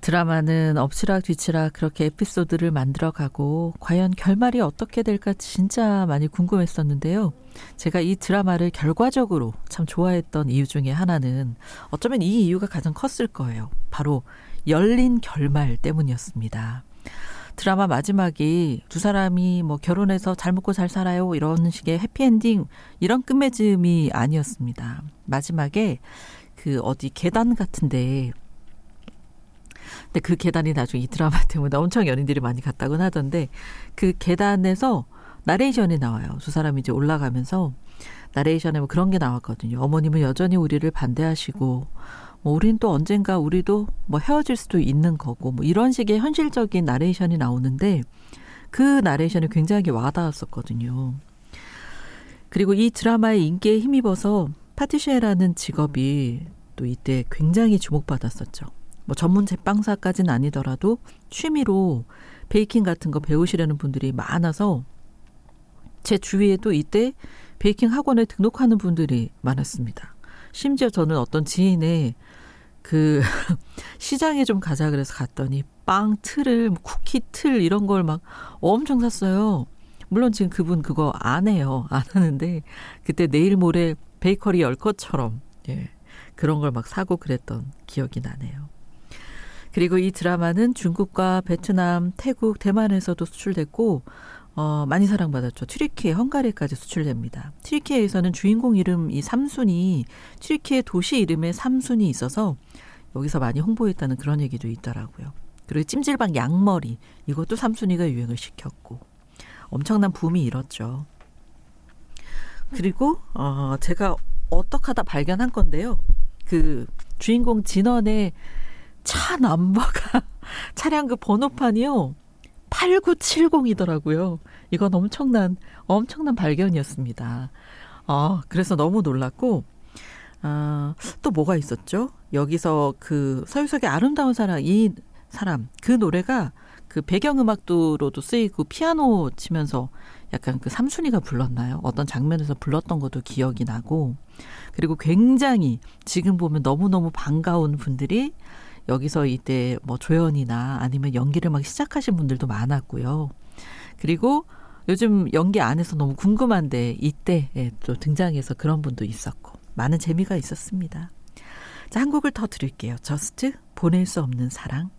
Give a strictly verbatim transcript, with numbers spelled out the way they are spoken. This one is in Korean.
드라마는 엎치락 뒤치락 그렇게 에피소드를 만들어가고 과연 결말이 어떻게 될까 진짜 많이 궁금했었는데요. 제가 이 드라마를 결과적으로 참 좋아했던 이유 중에 하나는 어쩌면 이 이유가 가장 컸을 거예요. 바로 열린 결말 때문이었습니다. 드라마 마지막이 두 사람이 뭐 결혼해서 잘 먹고 잘 살아요 이런 식의 해피엔딩 이런 끝맺음이 아니었습니다. 마지막에 그 어디 계단 같은데 근데 그 계단이 나중에 이 드라마 때문에 엄청 연인들이 많이 갔다고는 하던데 그 계단에서 나레이션이 나와요. 두 사람이 이제 올라가면서 나레이션에 뭐 그런 게 나왔거든요. 어머님은 여전히 우리를 반대하시고 뭐 우린 또 언젠가 우리도 뭐 헤어질 수도 있는 거고 뭐 이런 식의 현실적인 나레이션이 나오는데 그 나레이션이 굉장히 와닿았었거든요. 그리고 이 드라마의 인기에 힘입어서 파티시에라는 직업이 또 이때 굉장히 주목받았었죠. 뭐 전문 제빵사까지는 아니더라도 취미로 베이킹 같은 거 배우시려는 분들이 많아서 제 주위에도 이때 베이킹 학원에 등록하는 분들이 많았습니다. 심지어 저는 어떤 지인의 그 시장에 좀 가자 그래서 갔더니 빵 틀을 쿠키 틀 이런 걸 막 엄청 샀어요. 물론 지금 그분 그거 안 해요. 안 하는데 그때 내일 모레 베이커리 열 것처럼 예, 그런 걸 막 사고 그랬던 기억이 나네요. 그리고 이 드라마는 중국과 베트남, 태국, 대만에서도 수출됐고 어, 많이 사랑받았죠. 튀르키예, 헝가리까지 수출됩니다. 튀르키예에서는 주인공 이름 이 삼순이 튀르키예 도시 이름에 삼순이 있어서 여기서 많이 홍보했다는 그런 얘기도 있더라고요. 그리고 찜질방 양머리 이것도 삼순이가 유행을 시켰고 엄청난 붐이 일었죠. 그리고 어, 제가 어떻게 하다 발견한 건데요. 그 주인공 진원의 차 넘버가 차량 그 번호판이요. 팔구칠공이더라고요. 이건 엄청난 엄청난 발견이었습니다. 아, 그래서 너무 놀랐고 아, 또 뭐가 있었죠? 여기서 그 서유석의 아름다운 사랑 이 사람 그 노래가 그 배경음악도로도 쓰이고 피아노 치면서 약간 그 삼순이가 불렀나요? 어떤 장면에서 불렀던 것도 기억이 나고 그리고 굉장히 지금 보면 너무너무 반가운 분들이 여기서 이때 뭐 조연이나 아니면 연기를 막 시작하신 분들도 많았고요. 그리고 요즘 연기 안 해서 너무 궁금한데 이때 또 등장해서 그런 분도 있었고 많은 재미가 있었습니다. 자, 한 곡을 더 드릴게요. 저스트 보낼 수 없는 사랑.